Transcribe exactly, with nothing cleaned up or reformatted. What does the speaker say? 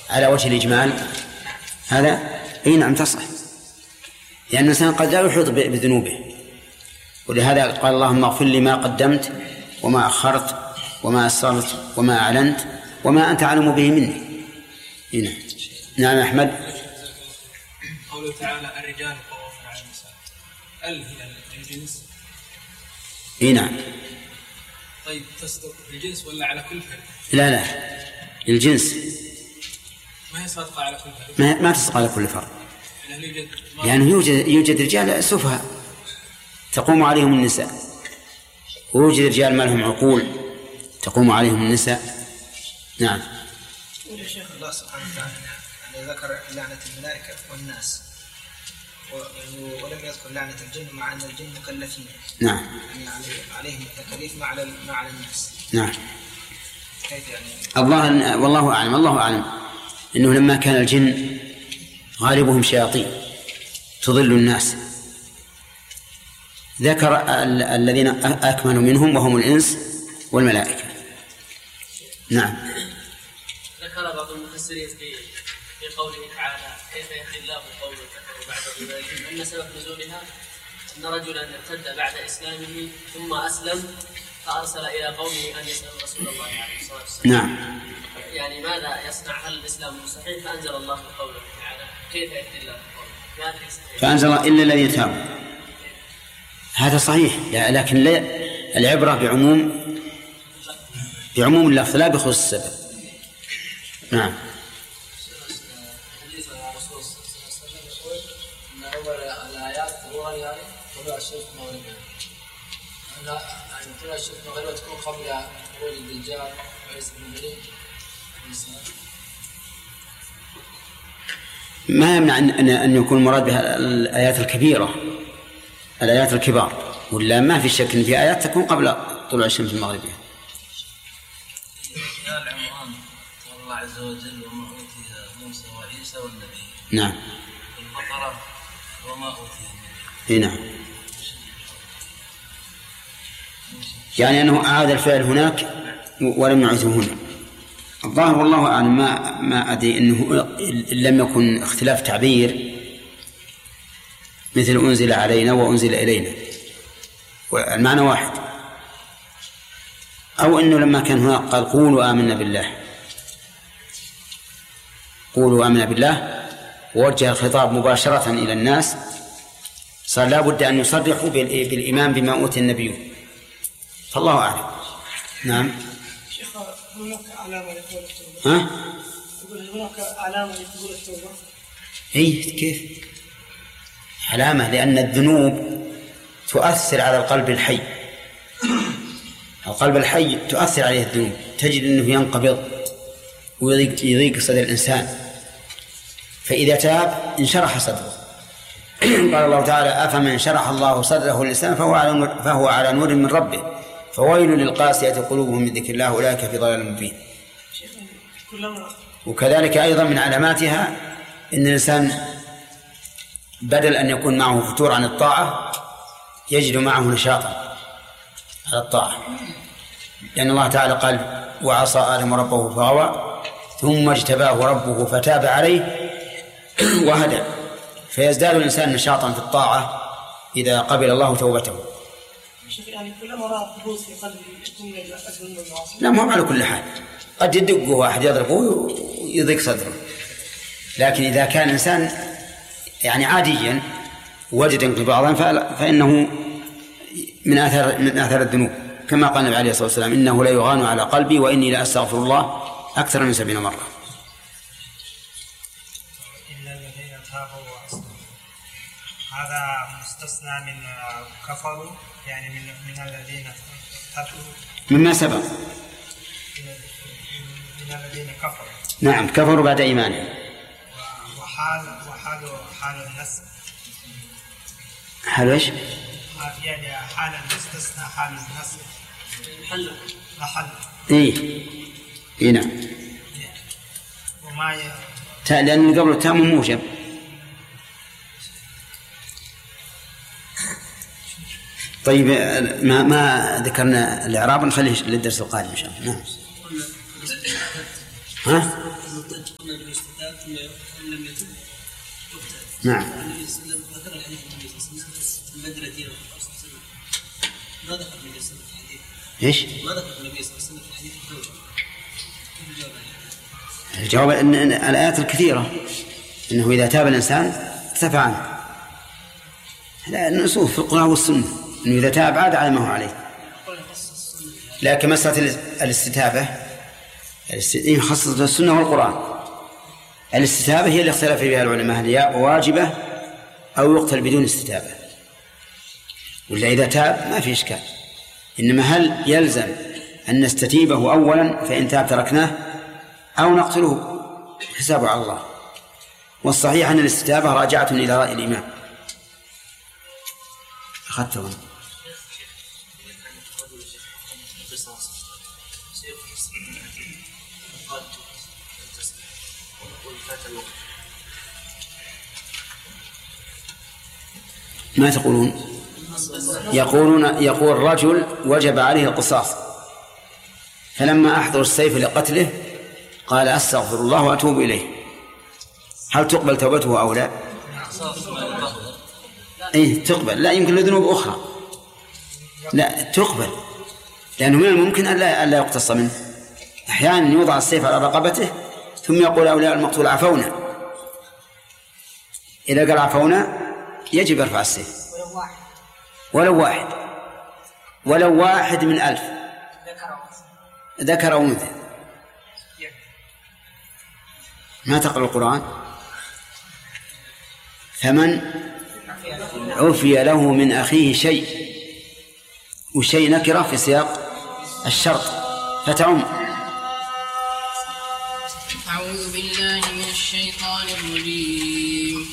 على وجه الإجمال هذا أي نعم تصح، لأن الإنسان قد لا يحيط بذنوبه، ولهذا قال اللهم اغفر لي ما قدمت وما أخرت وما أسررت وما أعلنت وما أنت أعلم به مني. هنا نعم أحمد. قوله تعالى الرجال قوامون على النساء، هل هي الجنس؟ اي نعم. طيب تصدق الجنس ولا على كل فرد؟ لا لا الجنس. ما هي صادقة على كل فرد؟ ما, ما تصدق على كل فرد، يعني يوجد يوجد رجال سفهاء تقوم عليهم النساء، ويوجد رجال ما لهم عقول تقوم عليهم النساء. نعم. يقول الشيخ الله سبحانه وتعالى يعني ذكر لعنة الملائكة والناس ولم يذكر لعنة الجن، مع أن الجن مكلفين. نعم. يعني عليهم التكاليف مع مع الناس. نعم. كيف يعني؟ الله والله أعلم. الله أعلم إنه لما كان الجن غالبهم شياطين تضل الناس، ذكر الذين أكملوا منهم وهم الإنس والملائكة. نعم. ذكر بعض المفسرين في في قوله تعالى كيف يحيي الله قوم كفروا بعد إيمانهم أن سبب نزولها أن رجلا ارتد بعد إسلامه ثم أسلم فأرسل إلى قومه أن يسألوا رسول الله عليه الصلاة والسلام. نعم. يعني ماذا يصنع؟ هل الإسلام مستحيل؟ فأنزل الله قوله تعالى كيف يحيي الله قوم، فأنزل إلا الذين تابوا. هذا صحيح، لكن لا العبرة بعموم بعموم اللفظ لا بخصوص السبب. نعم. حديث الرسول صلى الله عليه وسلم يقول ان اول الايات ظهورا يعني طلوع الشمس مغربها، ان يعني طلوع الشمس مغربها تكون قبل خروج الدجال وعيسى بن مريم. ما يمنع ان ان يكون المراد بها الايات الكبيره، الايات الكبار، ولا ما في شك ان في ايات تكون قبل طلوع الشمس المغربيه. قال عمران الله عز وجل وما أوتي موسى وعيسى والنبي. نعم. البقرة وما أوتي. اي نعم. يعني أنه أعاد الفعل هناك ولم يعده هنا. الظاهر والله أعلم، ما ما أدري أنه لم يكن اختلاف تعبير مثل أنزل علينا وأنزل إلينا، والمعنى واحد، أو أنه لما كان هناك قال قولوا آمنا بالله، قولوا آمنا بالله ووجه الخطاب مباشرة إلى الناس، صار لا بد أن يصرحوا بالإيمان بما أوتي النبي، فالله أعلم. نعم. شيخ هناك علامة لقبول التوبة. ها؟ يقول هناك علامة لقبول التوبة. إيه كيف؟ علامة، لأن الذنوب تؤثر على القلب الحي، القلب الحي تؤثر عليه الذنوب، تجد أنه ينقبض ويضيق يضيق صدر الإنسان، فإذا تاب انشرح صدره. قال الله تعالى أفمن شرح الله صدره للإسلام فهو على نور فهو على نور من ربه فويل للقاسية قلوبهم من ذكر الله أولئك في ضلال مبين. وكذلك أيضا من علاماتها أن الإنسان بدل أن يكون معه فتور عن الطاعة يجد معه نشاطا على الطاعة، لأن الله تعالى قال وعصى آدم ربه فغوى ثم اجتباه ربه فتاب عليه وهدى، فيزداد الإنسان نشاطا في الطاعة إذا قبل الله توبته. يعني كلما رأى حدوث في قلبه يكون من الأذن والمعاصي. لا، ما على كل حال، قد يدقه واحد يضربه ويضيق صدره، لكن إذا كان إنسان يعني عاديا وجد انقباضا فإنه من آثار من آثار الذنوب، كما قال النبي عليه الصلاة والسلام إنه لا يغان على قلبي وإني لا أستغفر الله أكثر من سبعين مرة. إلا الذين تابوا وأصلحوا، هذا مستثنى من كفروا، يعني من من الذين تابوا مما سبق من الذين كفروا. نعم، كفروا بعد إيمانهم. وحال وحال حال النسب. حال ايش؟ يعني حال المستثنى حال النسب. محل محل. إيه إيه نعم. وما ي... لأن قبل التام موجب. طيب ما ما ذكرنا الإعراب، نخليه للدرس القادم إن شاء الله. نعم. ها؟ يستثنى بالاستتاب ثم إن لم يتب يقتل. نعم. النبي صلى الله عليه وسلم ذكر الحديث النبي صلى الله عليه وسلم بدر دين الرسول صلى الله عليه وسلم. ما ذكر النبي صلى الله عليه وسلم في الحديث؟ ايش؟ ما ذكر النبي صلى الله عليه وسلم في الحديث التوبة. كيف الجواب عليه؟ الجواب أن الآيات الكثيرة أنه إذا تاب الإنسان ارتفع عنه. لا النصوص في القرآن والسنة أنه إذا تاب عاد على ما هو عليه. لكن مسألة الاستتابة يخصص السنة والقرآن. الاستتابة هي اللي اختلف فيها العلماء، هل واجبة أو يقتل بدون استتابة. ولا إذا تاب ما في إشكال، إنما هل يلزم أن نستتيبه أولا فإن تاب تركناه أو نقتله؟ حسابه على الله. والصحيح أن الاستتابة راجعة إلى رأي الإمام. أخذتهم ما تقولون؟ يقولون يقول رجل وجب عليه القصاص فلما أحضر السيف لقتله قال أستغفر الله وأتوب إليه، هل تقبل توبته أو لا؟ إيه تقبل. لا يمكن لذنوب أخرى، لا تقبل، لأنه من الممكن أن لا, أن لا يقتص منه. أحيانا يوضع السيف على رقبته ثم يقول أولياء المقتول عفونا، إذا قال عفونا يجب يرفع السيف ولو واحد ولو واحد من ألف ذكر أو أنثى. ما تقرأ القرآن؟ فمن عفي له من أخيه شيء، وشيء نكرة في سياق الشرط فتعم. أعوذ بالله من الشيطان الرجيم.